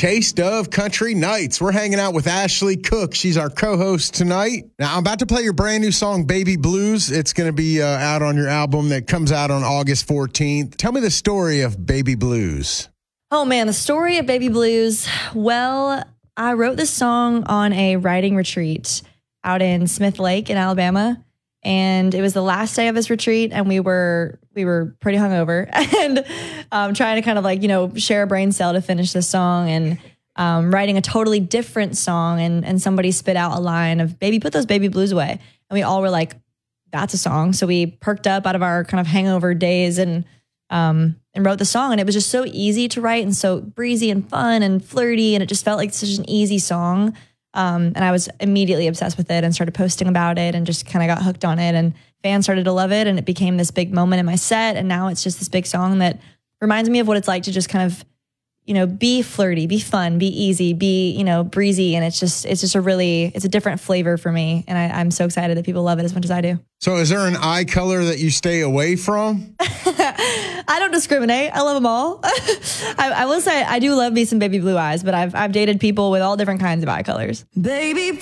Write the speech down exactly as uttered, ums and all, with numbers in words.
Taste of Country Nights. We're hanging out with Ashley Cook. She's our co-host tonight. Now, I'm about to play your brand new song, Baby Blues. It's going to be uh, out on your album that comes out on August fourteenth. Tell me the story of Baby Blues. Oh, man, the story of Baby Blues. Well, I wrote this song on a writing retreat out in Smith Lake in Alabama. And it was the last day of this retreat, and we were we were pretty hungover and um, trying to kind of like, you know, share a brain cell to finish this song and um, writing a totally different song. And, and somebody spit out a line of, "Baby, put those baby blues away." And we all were like, that's a song. So we perked up out of our kind of hangover days and um, and wrote the song. And it was just so easy to write and so breezy and fun and flirty. And it just felt like such an easy song. Um, and I was immediately obsessed with it and started posting about it and just kind of got hooked on it, and fans started to love it, and it became this big moment in my set. And now it's just this big song that reminds me of what it's like to just kind of, you know, be flirty, be fun, be easy, be, you know, breezy. And it's just, it's just a really, it's a different flavor for me. And I, I'm so excited that people love it as much as I do. So is there an eye color that you stay away from? I don't discriminate. I love them all. I, I will say I do love me some baby blue eyes, but I've I've dated people with all different kinds of eye colors. Baby,